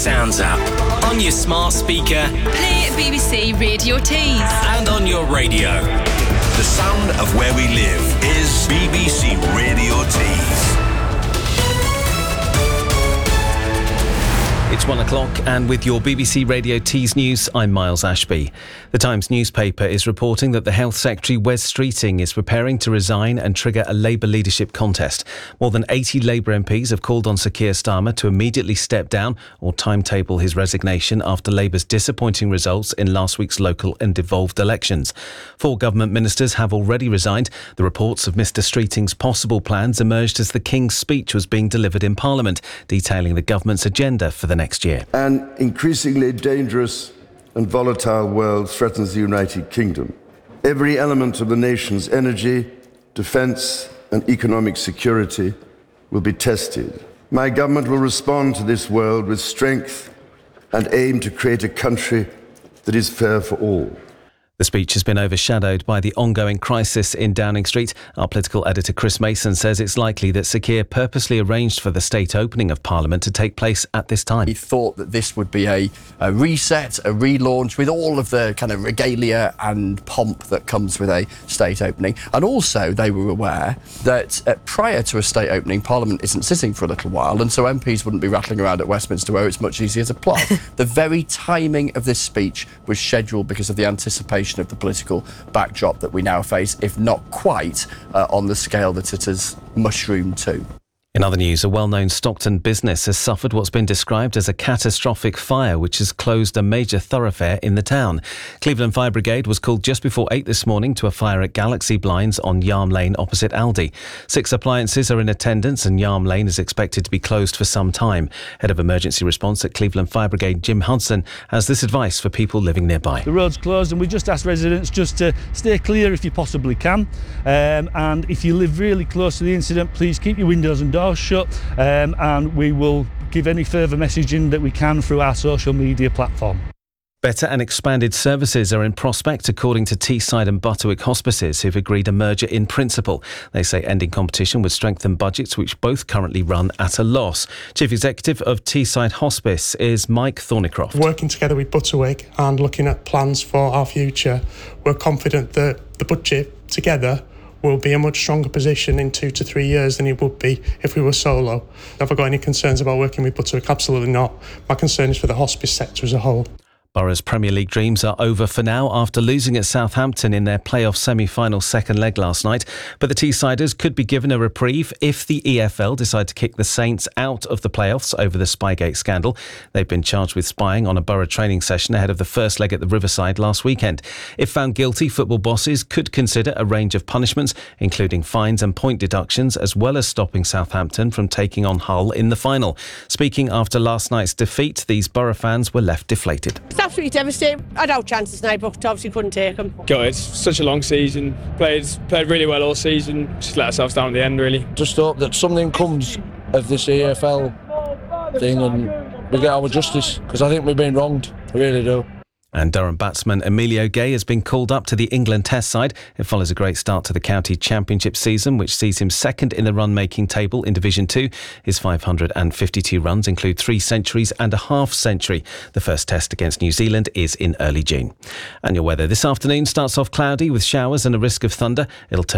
Sounds app, on your smart speaker, play BBC Radio Tees, and on your radio. The sound of where we live is BBC Radio Tees. It's 1 o'clock, and with your BBC Radio Tees news, I'm Miles Ashby. The Times newspaper is reporting that the Health Secretary Wes Streeting is preparing to resign and trigger a Labour leadership contest. More than 80 Labour MPs have called on Sir Keir Starmer to immediately step down or timetable his resignation after Labour's disappointing results in last week's local and devolved elections. 4 government ministers have already resigned. The reports of Mr Streeting's possible plans emerged as the King's speech was being delivered in Parliament, detailing the government's agenda for the next year. An increasingly dangerous and volatile world threatens the United Kingdom. Every element of the nation's energy, defence and economic security will be tested. My government will respond to this world with strength and aim to create a country that is fair for all. The speech has been overshadowed by the ongoing crisis in Downing Street. Our political editor Chris Mason says it's likely that Sir Keir purposely arranged for the state opening of Parliament to take place at this time. He thought that this would be a reset, a relaunch with all of the kind of regalia and pomp that comes with a state opening. And also they were aware that prior to a state opening, Parliament isn't sitting for a little while, and so MPs wouldn't be rattling around at Westminster where it's much easier to plot. The very timing of this speech was scheduled because of the anticipation of the political backdrop that we now face, if not quite on the scale that it has mushroomed to. In other news, a well-known Stockton business has suffered what's been described as a catastrophic fire which has closed a major thoroughfare in the town. Cleveland Fire Brigade was called just before 8 this morning to a fire at Galaxy Blinds on Yarm Lane opposite Aldi. 6 appliances are in attendance and Yarm Lane is expected to be closed for some time. Head of Emergency Response at Cleveland Fire Brigade, Jim Hudson, has this advice for people living nearby. The road's closed and we just ask residents just to stay clear if you possibly can. And if you live really close to the incident, please keep your windows and doors shut, and we will give any further messaging that we can through our social media platform. Better and expanded services are in prospect, according to Teesside and Butterwick hospices, who've agreed a merger in principle. They say ending competition would strengthen budgets, which both currently run at a loss. Chief Executive of Teesside Hospice is Mike Thornycroft. Working together with Butterwick and looking at plans for our future, we're confident that the budget together will be a much stronger position in 2 to 3 years than it would be if we were solo. Have I got any concerns about working with Butterwick? Absolutely not. My concern is for the hospice sector as a whole. Borough's Premier League dreams are over for now after losing at Southampton in their playoff semi-final second leg last night. But the Teessiders could be given a reprieve if the EFL decide to kick the Saints out of the playoffs over the Spygate scandal. They've been charged with spying on a Borough training session ahead of the first leg at the Riverside last weekend. If found guilty, football bosses could consider a range of punishments, including fines and point deductions, as well as stopping Southampton from taking on Hull in the final. Speaking after last night's defeat, these Borough fans were left deflated. Absolutely devastating. I had no chances now, but obviously couldn't take them. It's such a long season. Played really well all season. Just let ourselves down at the end, really. Just hope that something comes of this EFL thing and we get our justice, because I think we've been wronged. I really do. And Durham batsman Emilio Gay has been called up to the England Test side. It follows a great start to the county championship season, which sees him second in the run-making table in Division 2. His 552 runs include 3 centuries and a half century. The first test against New Zealand is in early June. And your weather this afternoon starts off cloudy with showers and a risk of thunder. It'll turn